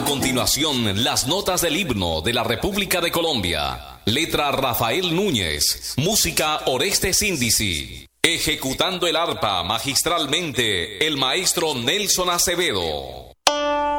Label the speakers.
Speaker 1: continuación, las notas del himno de la República de Colombia. Letra Rafael Núñez. Música Orestes Índici. Ejecutando el arpa magistralmente, el maestro Nelson Acevedo.